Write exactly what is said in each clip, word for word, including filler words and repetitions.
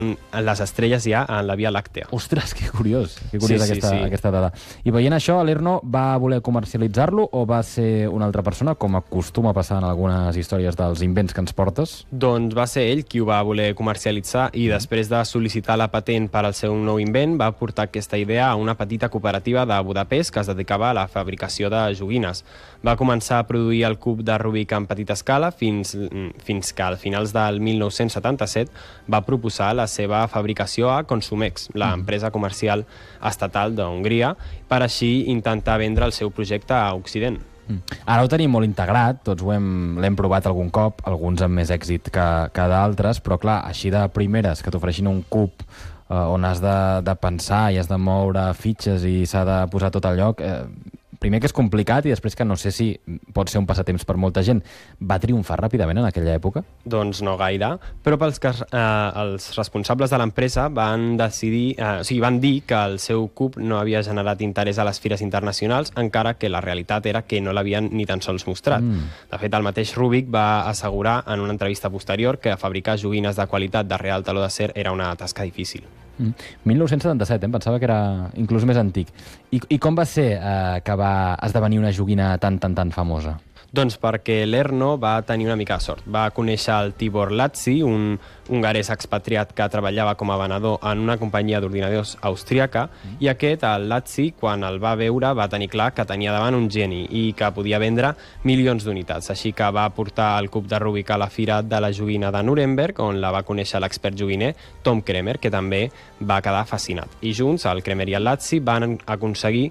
les estrelles ja en la Via Làctea. Ostres, que curiós, que curiós Sí, sí, aquesta, sí. aquesta dada. I veient això, l'Erno va voler comercialitzar-lo o va ser una altra persona, com acostuma a passar en algunes històries dels invents que ens portes? Doncs va ser ell qui ho va voler comercialitzar i després de sol·licitar la patent per al seu nou invent va portar aquesta idea a una petita cooperativa de Budapest que es dedicava a la fabricació de joguines. Va començar a produir el cub de Rubik en petita escala fins, fins que al finals del mil nou-cents setanta-set va proposar la seva fabricació a Consumex, l'empresa comercial estatal d'Hongria, per així intentar vendre el seu projecte a Occident. Ara ho tenim molt integrat, tots ho hem, l'hem provat algun cop, alguns amb més èxit que, que d'altres, però clar, així de primeres, que t'ofereixin un cub eh, on has de, de pensar i has de moure fitxes i s'ha de posar tot al lloc, eh, primer que és complicat i després que no sé si pot ser un passatemps per molta gent. Va triomfar ràpidament en aquella època? Doncs no gaire, però pels que eh, els responsables de l'empresa van decidir, eh, o sigui, van dir que el seu cub no havia generat interès a les fires internacionals, encara que la realitat era que no l'havien ni tan sols mostrat. Mm. De fet, el mateix Rubik va assegurar en una entrevista posterior que fabricar joguines de qualitat de real taló d'acer era una tasca difícil. Mm. mil nou-cents setanta-set, eh? Em pensava que era inclús més antic. I, i com va ser eh, que va esdevenir una joguina tan, tan, tan famosa? Doncs perquè l'Erno va tenir una mica de sort. Va conèixer el Tibor Latzi, un hongarès expatriat que treballava com a venedor en una companyia d'ordinadors austríaca, mm. i aquest, el Latzi, quan el va veure, va tenir clar que tenia davant un geni i que podia vendre milions d'unitats. Així que va portar el cub de Rubik a la Fira de la Joguina de Nuremberg, on la va conèixer l'expert joguiner Tom Kremer, que també va quedar fascinat. I junts, el Kremer i el Latzi van aconseguir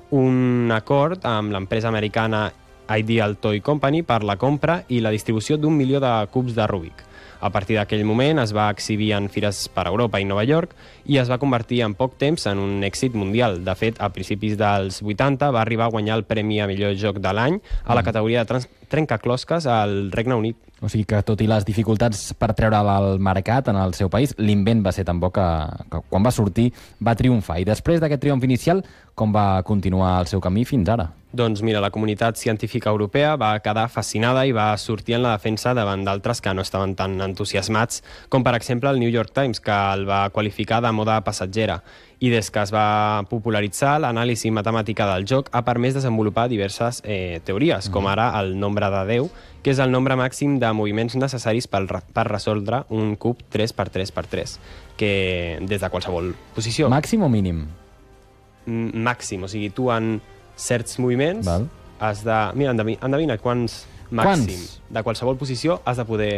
un acord amb l'empresa americana Ideal Toy Company per la compra i la distribució d'un milió de cubs de Rubik. A partir d'aquell moment es va exhibir en fires per Europa i Nova York i es va convertir en poc temps en un èxit mundial. De fet, a principis dels vuitanta va arribar a guanyar el premi a millor joc de l'any a la categoria de trencaclosques al Regne Unit. O sigui que, tot i les dificultats per treure'l al mercat en el seu país, l'invent va ser tan bo que, que quan va sortir va triomfar. I després d'aquest triomf inicial, com va continuar el seu camí fins ara? Doncs mira, la comunitat científica europea va quedar fascinada i va sortir en la defensa davant d'altres que no estaven tan entusiasmats, com per exemple el New York Times, que el va qualificar de moda passatgera. I des que es va popularitzar, l'anàlisi matemàtica del joc ha permès desenvolupar diverses eh, teories, com ara el nombre de deu, que és el nombre màxim de moviments necessaris per, per resoldre un cub tres per tres per tres, que des de qualsevol posició. Màxim o mínim? M màxim, o sigui, tu en certs moviments Val. has de... Mira, endevina, endevina quants màxim Quants? de qualsevol posició has de poder...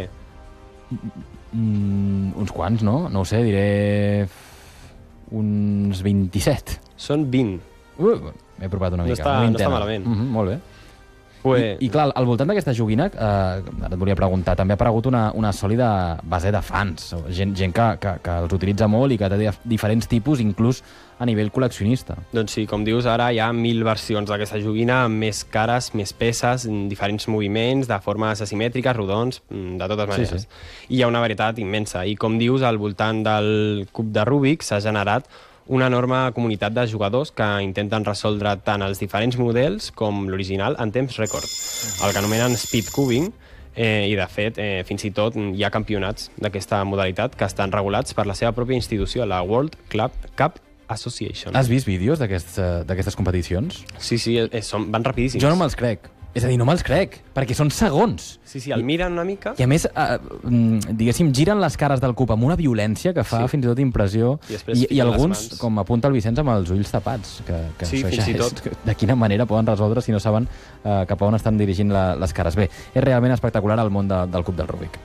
Mm, uns quants, no? No ho sé, diré... uns vint-i-set. Són vint. Uh, M'he apropat una No mica. està- una no està vintena. malament. Mm -hmm, molt bé. Pues... I, I clar, al voltant d'aquesta joguina, eh, ara et volia preguntar, també ha aparegut una, una sòlida base de fans, gent, gent que, que, que els utilitza molt i que té diferents tipus, inclús a nivell col·leccionista. Doncs sí, com dius, ara hi ha mil versions d'aquesta joguina amb més cares, més peces, diferents moviments, de formes asimètriques, rodons, de totes maneres. Sí, sí. I hi ha una varietat immensa. I com dius, al voltant del cub de Rubik s'ha generat una enorme comunitat de jugadors que intenten resoldre tant els diferents models com l'original en temps rècord, el que anomenen speed cubing, eh, i de fet eh, fins i tot hi ha campionats d'aquesta modalitat que estan regulats per la seva pròpia institució, la World Club Cup Association. Has vist vídeos d'aquestes d'aquestes competicions? Sí, sí, eh, són, van rapidíssims. Jo no me'ls crec. És a dir, no me'ls crec, perquè són segons. Sí, sí, el miren una mica... I a més, eh, diguéssim, giren les cares del cub amb una violència que fa Sí. fins i tot impressió. I després I, i fiquen les alguns, mans. com apunta el Vicenç, amb els ulls tapats. Que, que Sí, això fins ja i és, tot. que- De quina manera poden resoldre si no saben eh, cap a on estan dirigint la, les cares. Bé, és realment espectacular el món de, del cub del Rubik.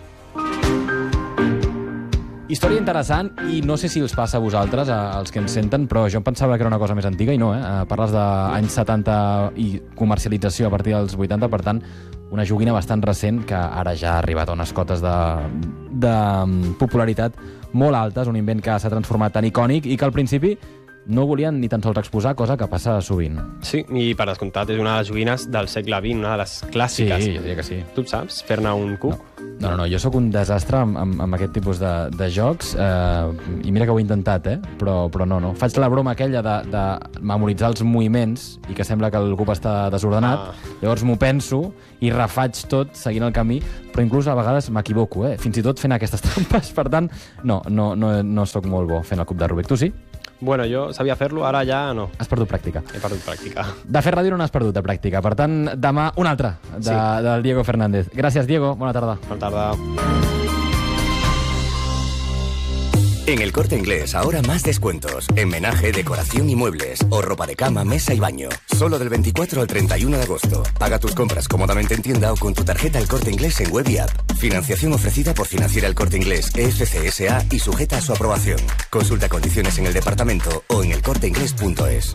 Història interessant, i no sé si els passa a vosaltres, a- als que ens senten, però jo em pensava que era una cosa més antiga, i no, eh? Eh, Parles d'anys setanta i comercialització a partir dels vuitanta, per tant, una joguina bastant recent que ara ja ha arribat a unes cotes de, de mm, popularitat molt altes, un invent que s'ha transformat tan icònic i que al principi no volien ni tan sols exposar, cosa que passa sovint. Sí, i per descomptat és una de les joguines del segle vint, una de les clàssiques. Sí, jo diria que sí. Tu saps fer-ne un cuc? No, no, no, jo sóc un desastre amb, amb, amb aquest tipus de, de jocs, eh, i mira que ho he intentat, eh? però, però no, no. Faig la broma aquella de, de memoritzar els moviments i que sembla que el cub està desordenat, ah. llavors m'ho penso i refaig tot seguint el camí, però inclús a vegades m'equivoco, eh? fins i tot fent aquestes trampes, per tant, no, no, no, no sóc molt bo fent el cub de Rubik. Tu sí? Bueno, jo sabia fer-lo, ara ja no. Has perdut pràctica. He perdut pràctica. De fer ràdio no n'has perdut de pràctica. Per tant, demà un altre, de, sí. del Diego Fernández. Gràcies, Diego. Bona tarda. Bona tarda. En El Corte Inglés, ahora más descuentos. En menaje, decoración y muebles. O ropa de cama, mesa y baño. Solo del veinticuatro al treinta y uno de agosto. Paga tus compras cómodamente en tienda o con tu tarjeta El Corte Inglés en web y app. Financiación ofrecida por Financiera El Corte Inglés E F C S A y sujeta a su aprobación. Consulta condiciones en el departamento o en elcorteinglés punto es.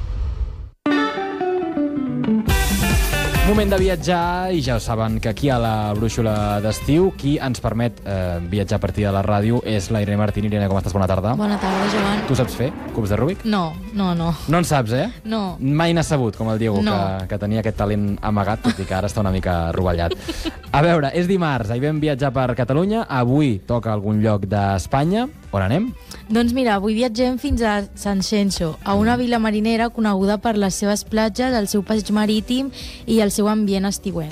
Moment de viatjar, i ja ho saben que aquí a la brúixola d'estiu qui ens permet eh, viatjar a partir de la ràdio és la Irene Martín. Irene, com estàs? Bona tarda. Bona tarda, Joan. Tu saps fer cubs de Rubik? No, no, no. No en saps, eh? No. Mai n'has sabut, com el Diego, no. que, que tenia aquest talent amagat, tot i que ara està una mica rovellat. A veure, és dimarts, ahir vam viatjar per Catalunya, avui toca algun lloc d'Espanya. On anem? Doncs mira, avui viatgem fins a San Xenxo, a una vila marinera coneguda per les seves platges, el seu passeig marítim i el seu ambient estiuenc.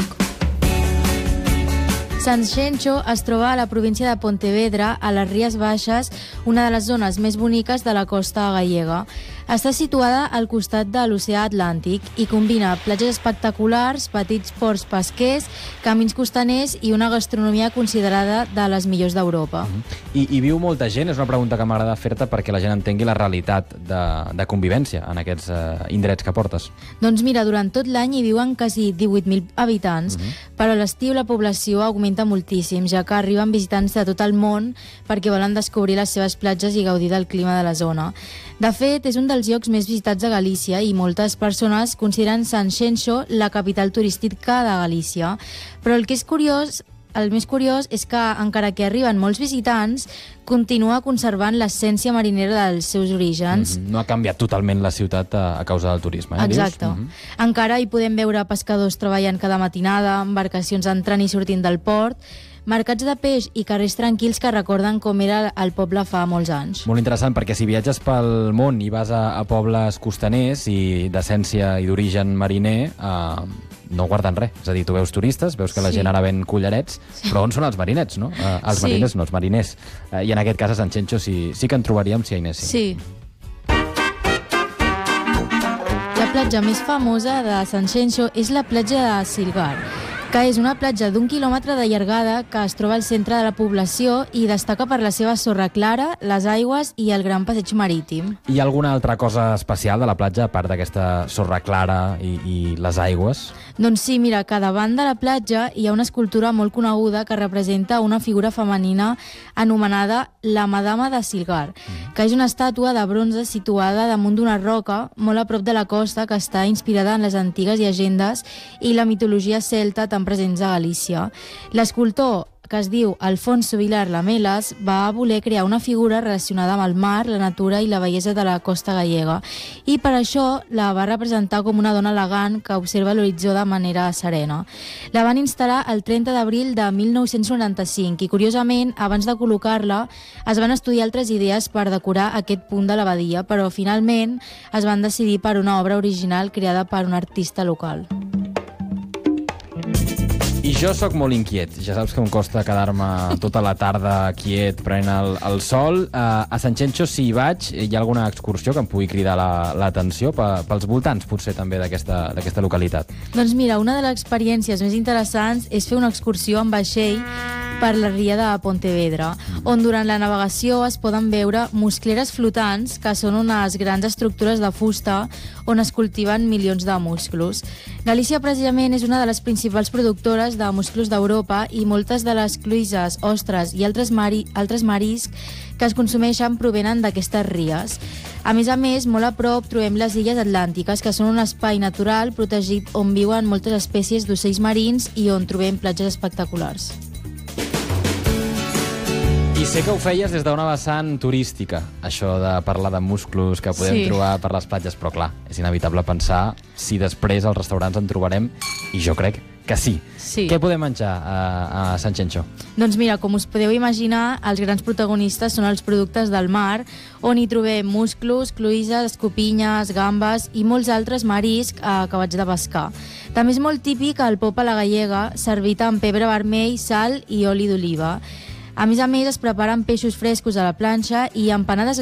San Xenxo es troba a la província de Pontevedra, a les Ries Baixes, una de les zones més boniques de la costa gallega. Està situada al costat de l'oceà Atlàntic i combina platges espectaculars, petits ports pesquers, camins costaners i una gastronomia considerada de les millors d'Europa. Uh-huh. I, I viu molta gent? És una pregunta que m'agrada fer-te perquè la gent entengui la realitat de, de convivència en aquests uh, indrets que portes. Doncs mira, durant tot l'any hi viuen quasi divuit mil habitants, uh-huh. però a l'estiu la població augmenta moltíssim, ja que arriben visitants de tot el món perquè volen descobrir les seves platges i gaudir del clima de la zona. De fet, és un dels llocs més visitats a Galícia i moltes persones consideren San Xenxo la capital turística de Galícia. Però el que és curiós, el més curiós és que, encara que arriben molts visitants, continua conservant l'essència marinera dels seus orígens. Mm-hmm. No ha canviat totalment la ciutat a, a causa del turisme, eh? Exacte. Mm-hmm. Encara hi podem veure pescadors treballant cada matinada, embarcacions entrant i sortint del port, mercats de peix i carrers tranquils que recorden com era el poble fa molts anys. Molt interessant, perquè si viatges pel món i vas a, a pobles costaners i d'essència i d'origen mariner, eh, no guarden res. És a dir, tu veus turistes, veus que la Sí. gent ara ven collarets, sí. però on són els marinets, no? Eh, els Sí. mariners no, els mariners. Eh, I en aquest cas a San Xenxo sí, sí que en trobaríem si hi anéssim. Sí. La platja més famosa de San Xenxo és la platja de Silgar, que és una platja d'un quilòmetre de llargada que es troba al centre de la població i destaca per la seva sorra clara, les aigües i el gran passeig marítim. Hi ha alguna altra cosa especial de la platja, a part d'aquesta sorra clara i, i les aigües? Doncs sí, mira, que davant de la platja hi ha una escultura molt coneguda que representa una figura femenina anomenada la Madama de Silgar, que és una estàtua de bronze situada damunt d'una roca molt a prop de la costa, que està inspirada en les antigues llegendes i la mitologia celta tan presents a Galícia. L'escultor, que es diu Alfonso Vilar Lamelas, va voler crear una figura relacionada amb el mar, la natura i la bellesa de la costa gallega, i per això la va representar com una dona elegant que observa l'horitzó de manera serena. La van instal·lar el trenta d'abril de mil nou-cents noranta-cinc i, curiosament, abans de col·locar-la, es van estudiar altres idees per decorar aquest punt de l'abadia, però finalment es van decidir per una obra original creada per un artista local. I jo sóc molt inquiet. Ja saps que em costa quedar-me tota la tarda quiet prenent el, el sol. Uh, a San Xenxo, si hi vaig, hi ha alguna excursió que em pugui cridar l'atenció la, pels voltants, potser, també, d'aquesta localitat? Doncs mira, una de les experiències més interessants és fer una excursió amb vaixell per la ria de Pontevedra, on durant la navegació es poden veure muscleres flotants, que són unes grans estructures de fusta on es cultiven milions de musclos. Galícia, precisament, és una de les principals productores de musclos d'Europa i moltes de les cluïses, ostres i altres, mari, altres mariscs que es consumeixen provenen d'aquestes ries. A més a més, molt a prop trobem les illes Atlàntiques, que són un espai natural protegit on viuen moltes espècies d'ocells marins i on trobem platges espectaculars. I I sé que ho feies des d'una vessant turística, això de parlar de musclos que podem Sí. trobar per les platges, però clar, és inevitable pensar si després als restaurants en trobarem, i jo crec que sí. Sí. Què podem menjar a, a Sant Xenxó? Doncs mira, com us podeu imaginar, els grans protagonistes són els productes del mar, on hi trobem musclos, cloïsses, escopinyes, gambes i molts altres mariscs eh, acabats de pescar. També és molt típic el pop a la gallega, servit amb pebre vermell, sal i oli d'oliva. A més a més, es preparen peixos frescos a la planxa i empanades